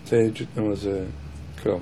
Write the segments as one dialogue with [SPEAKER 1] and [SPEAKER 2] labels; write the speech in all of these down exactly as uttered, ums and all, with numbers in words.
[SPEAKER 1] teheccüd namazı kıl.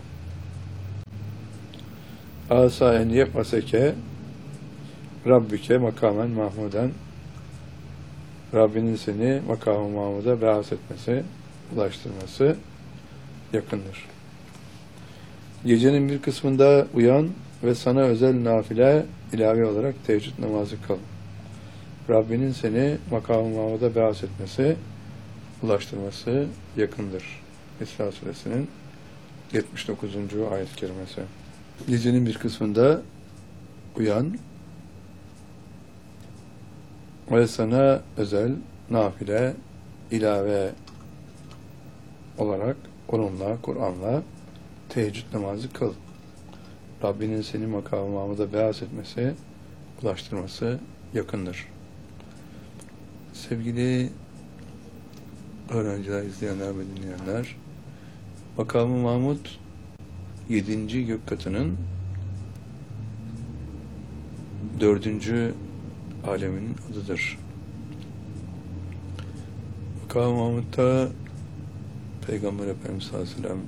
[SPEAKER 1] Asa en yeb'aseke Rabbike makamen mahmuden, Rabbinin seni makam-ı mahmuda beas etmesi, ulaştırması yakındır. Gecenin bir kısmında uyan ve sana özel nafile ilave olarak teheccüd namazı kıl. Rabbinin seni makam-ı mahmuda beas etmesi, ulaştırması yakındır. İsra suresinin yetmiş dokuzuncu ayet-i kerimesi. Gecenin bir kısmında uyan ve sana özel nafile ilave olarak onunla, Kur'an'la teheccüd namazı kıl. Rabbinin seni makam-ı mahmuda beas etmesi, ulaştırması yakındır. Sevgili öğrenciler, izleyenler ve dinleyenler, makam-ı mahmud yedinci gök katının dördüncü aleminin adıdır. Makam-ı mahmudda Peygamber Efendimiz sallallahu aleyhi ve sellem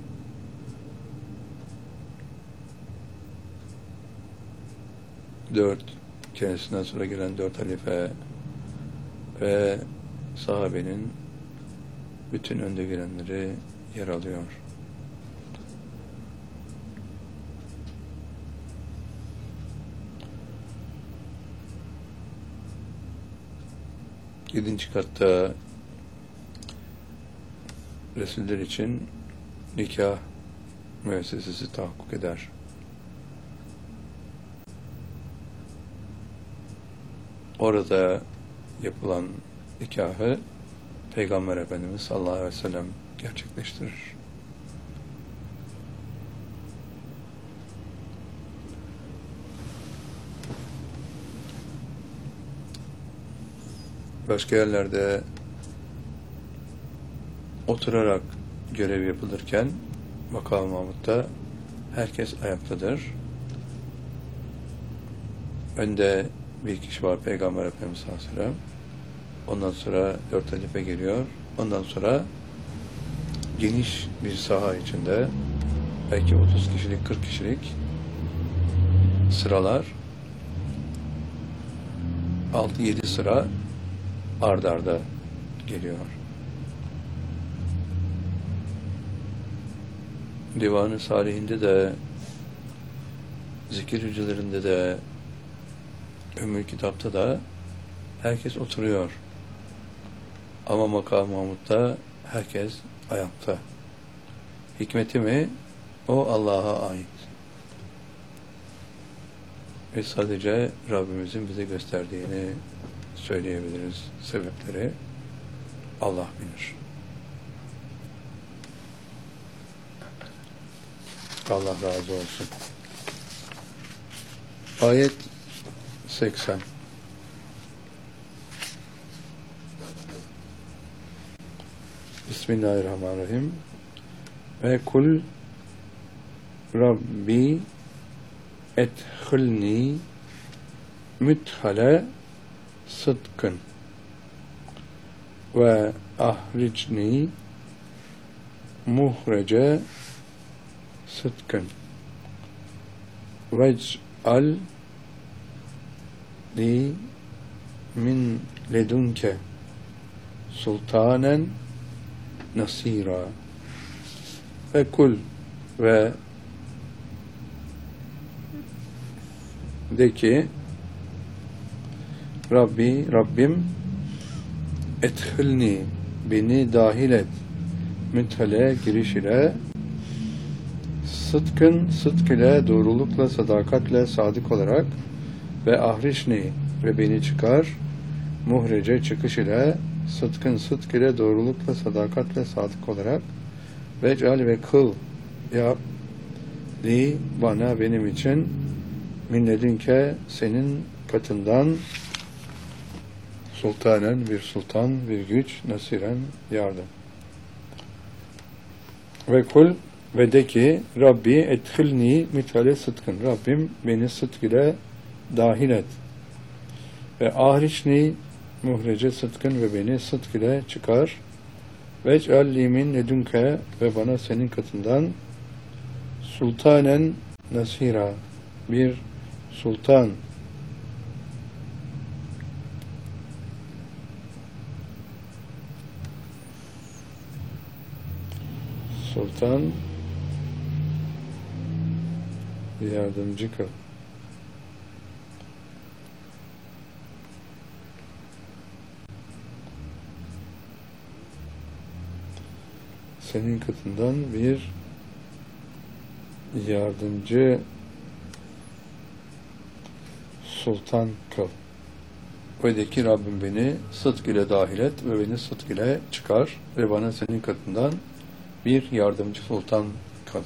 [SPEAKER 1] dört kendisinden sonra gelen dört halife ve sahabenin bütün önde gelenleri yer alıyor. Yedinci katta Resuller için nikah müessesesi tahakkuk eder. Orada yapılan nikahı Peygamber Efendimiz sallallahu aleyhi ve sellem gerçekleştirir. Başka yerlerde oturarak görev yapılırken makam-ı mahmudda herkes ayaktadır. Önde bir kişi var, Peygamber Efendimiz sallallahu aleyhi ve sellem. Ondan sonra dört halife geliyor. Ondan sonra geniş bir saha içinde belki otuz kişilik, kırk kişilik sıralar, altı yedi sıra ard arda geliyor. Divan-ı Salihinde de, zikir hücrelerinde de, Ümmül Kitap'ta da herkes oturuyor. Ama makam-ı mahmudda herkes ayakta. Hikmeti mi? O Allah'a ait. Ve sadece Rabbimizin bize gösterdiğini söyleyebiliriz. Sebepleri Allah bilir. Allah razı olsun. Ayet seksen. Bismillahirrahmanirrahim. Ve kul Rabbi edhilni müthale sıdkın ve ahricni muhrece sıdkın vec'al li min ledunke sultanen nasira. Ve kul ve de ki Rabbi, Rabbim edhilni, beni dahil et, müthale, giriş ile, sıdkın, sıdk ile, doğrulukla, sadakatle, sadık olarak, ve ahrişni, ve beni çıkar, muhrece, çıkış ile, sıdkın, sıdk ile, doğrulukla, sadakatle, sadık olarak, ve cal ve kıl yap, li, bana, benim için, minledinke, senin katından, sultanen, bir sultan, bir güç, nasiren, yardım. Ve kul, ve de ki, Rabbi edhilni mithale sıdkın. Rabbim beni sıdk ile dahil et. Ve ahriçni muhrece sıdkın, ve beni sıdk ile çıkar. Vec'alli min ledünke ve bana senin katından sultanen nasira, bir sultan, sultan yardımcı kıl. Senin katından bir yardımcı sultan kıl. Ve de ki Rabbim beni sıdk ile dahil et ve beni sıdk ile çıkar ve bana senin katından bir yardımcı sultan kıl.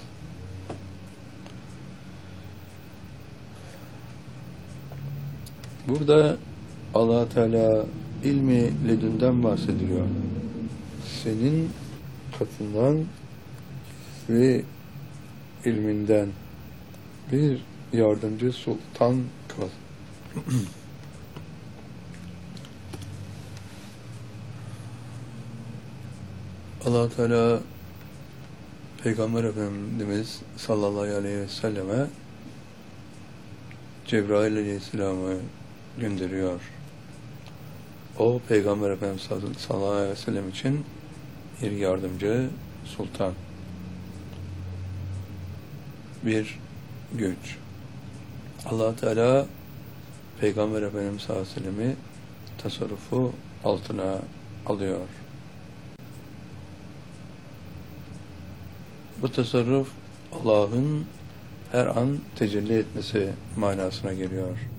[SPEAKER 1] Burada Allah Teala ilmi ledünden bahsediliyor. Senin katından ve ilminden bir yardımcı sultan kıl. Allah Teala Peygamber Efendimiz sallallahu aleyhi ve selleme Cebrail aleyhisselamı gönderiyor. O Peygamber Efendimiz sallallahu aleyhi ve sellem için bir yardımcı sultan, bir güç. Allah Teala Peygamber Efendimiz sallallahu aleyhi ve sellemi tasarrufu altına alıyor. Bu tasarruf Allah'ın her an tecelli etmesi manasına geliyor.